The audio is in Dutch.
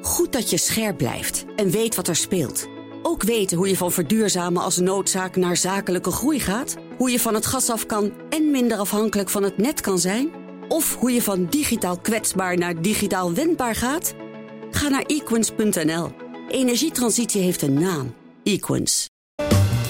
Goed dat je scherp blijft en weet wat er speelt. Ook weten hoe je van verduurzamen als noodzaak naar zakelijke groei gaat. Hoe je van het gas af kan en minder afhankelijk van het net kan zijn. Of hoe je van digitaal kwetsbaar naar digitaal wendbaar gaat. Ga naar equins.nl. Energietransitie heeft een naam. Equins.